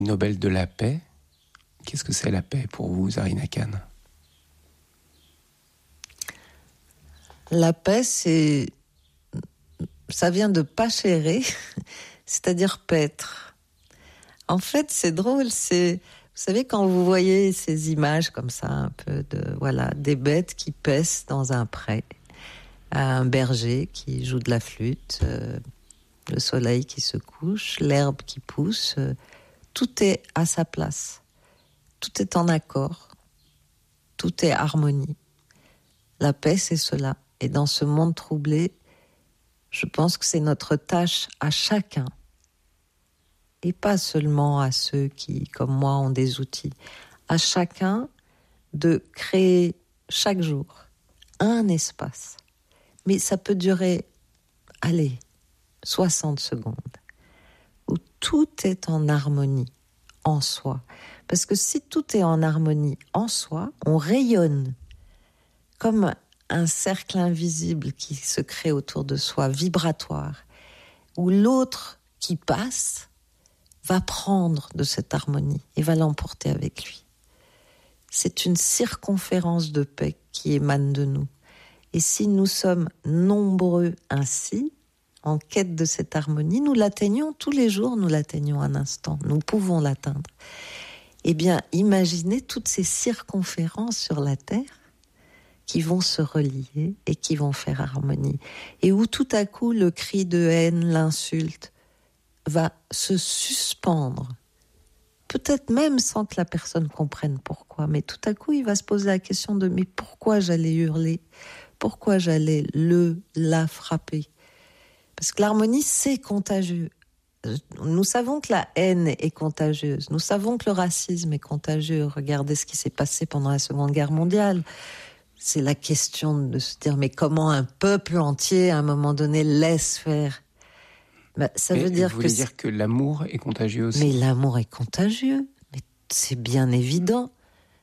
Nobel de la paix. Qu'est-ce que c'est la paix pour vous, Zarina Khan ? La paix, ça vient de pachérer, c'est-à-dire paître. En fait, c'est drôle, vous savez, quand vous voyez ces images comme ça, un peu des bêtes qui paissent dans un pré, un berger qui joue de la flûte, le soleil qui se couche, l'herbe qui pousse, tout est à sa place. Tout est en accord. Tout est harmonie. La paix, c'est cela. Et dans ce monde troublé, je pense que c'est notre tâche à chacun, et pas seulement à ceux qui, comme moi, ont des outils, à chacun de créer chaque jour un espace. Mais ça peut durer, 60 secondes, où tout est en harmonie en soi. Parce que si tout est en harmonie en soi, on rayonne comme un cercle invisible qui se crée autour de soi, vibratoire, où l'autre qui passe va prendre de cette harmonie et va l'emporter avec lui. C'est une circonférence de paix qui émane de nous. Et si nous sommes nombreux ainsi, en quête de cette harmonie, nous l'atteignons tous les jours, nous l'atteignons un instant, nous pouvons l'atteindre. Eh bien, imaginez toutes ces circonférences sur la Terre qui vont se relier et qui vont faire harmonie. Et où tout à coup, le cri de haine, l'insulte, va se suspendre. Peut-être même sans que la personne comprenne pourquoi. Mais tout à coup, il va se poser la question de « mais pourquoi j'allais hurler ? Pourquoi j'allais la frapper ?» Parce que l'harmonie, c'est contagieux. Nous savons que la haine est contagieuse. Nous savons que le racisme est contagieux. Regardez ce qui s'est passé pendant la Seconde Guerre mondiale. C'est la question de se dire, mais comment un peuple entier, à un moment donné, laisse faire ? Ça veut dire vous voulez dire que l'amour est contagieux aussi ? Mais l'amour est contagieux. Mais c'est bien évident.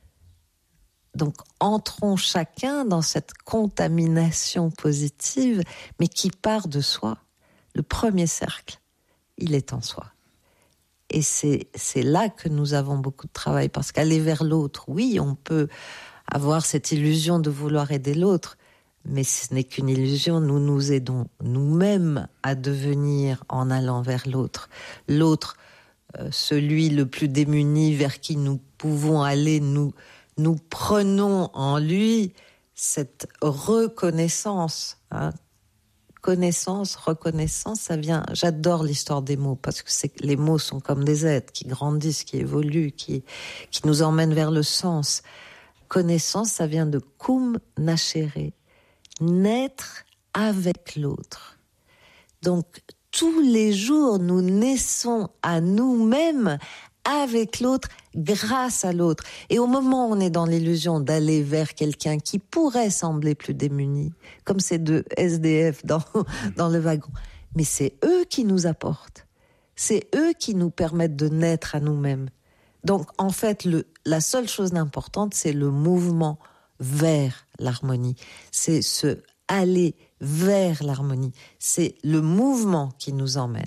Donc, entrons chacun dans cette contamination positive, mais qui part de soi. Le premier cercle, il est en soi. Et c'est là que nous avons beaucoup de travail, parce qu'aller vers l'autre, oui, on peut avoir cette illusion de vouloir aider l'autre, mais ce n'est qu'une illusion. Nous nous aidons nous-mêmes à devenir en allant vers l'autre. L'autre, celui le plus démuni vers qui nous pouvons aller, nous prenons en lui cette reconnaissance. Connaissance, reconnaissance, ça vient... J'adore l'histoire des mots, parce que les mots sont comme des êtres qui grandissent, qui évoluent, qui nous emmènent vers le sens. Connaissance, ça vient de cum nascere, naître avec l'autre. Donc, tous les jours, nous naissons à nous-mêmes avec l'autre, grâce à l'autre. Et au moment où on est dans l'illusion d'aller vers quelqu'un qui pourrait sembler plus démuni, comme ces deux SDF dans le wagon, mais c'est eux qui nous apportent. C'est eux qui nous permettent de naître à nous-mêmes. Donc, en fait, la seule chose d'importante, c'est le mouvement vers l'harmonie. C'est aller vers l'harmonie. C'est le mouvement qui nous emmène.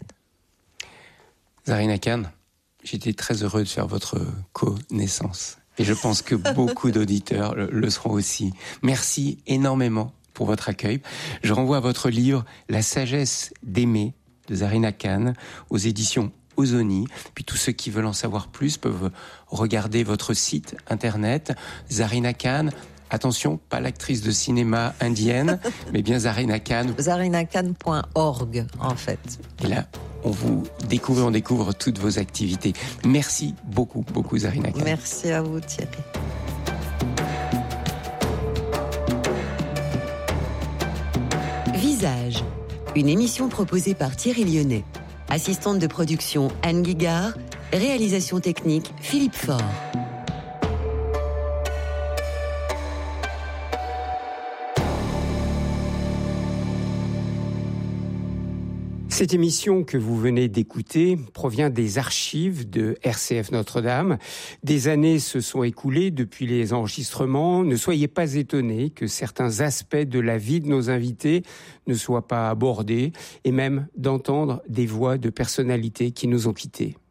Zarina Khan, j'étais très heureux de faire votre connaissance. Et je pense que beaucoup d'auditeurs le seront aussi. Merci énormément pour votre accueil. Je renvoie à votre livre « La sagesse d'aimer » de Zarina Khan aux éditions Ozoni. Puis tous ceux qui veulent en savoir plus peuvent regarder votre site internet Zarina Khan. Attention, pas l'actrice de cinéma indienne, mais bien Zarina Khan. zarinakhan.org, en fait. Et là, on découvre toutes vos activités. Merci beaucoup, beaucoup Zarina Khan. Merci à vous Thierry. Visage, une émission proposée par Thierry Lyonnais. Assistante de production Anne Guigard, réalisation technique Philippe Faure. Cette émission que vous venez d'écouter provient des archives de RCF Notre-Dame. Des années se sont écoulées depuis les enregistrements. Ne soyez pas étonnés que certains aspects de la vie de nos invités ne soient pas abordés et même d'entendre des voix de personnalités qui nous ont quittés.